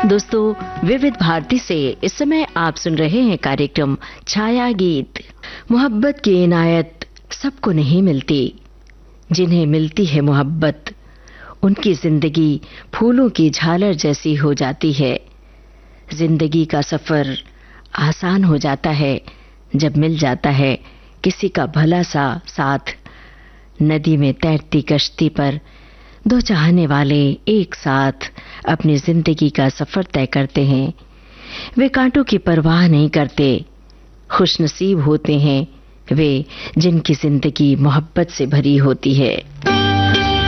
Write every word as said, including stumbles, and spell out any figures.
दोस्तों, विविध भारती से इस समय आप सुन रहे हैं कार्यक्रम छाया गीत। मोहब्बत की इनायत सबको नहीं मिलती। जिन्हें मिलती है मोहब्बत, उनकी जिंदगी फूलों की झालर जैसी हो जाती है। जिंदगी का सफर आसान हो जाता है जब मिल जाता है किसी का भला सा साथ। नदी में तैरती कश्ती पर दो चाहने वाले एक साथ अपनी जिंदगी का सफर तय करते हैं। वे कांटों की परवाह नहीं करते। खुशनसीब होते हैं वे जिनकी जिंदगी मोहब्बत से भरी होती है।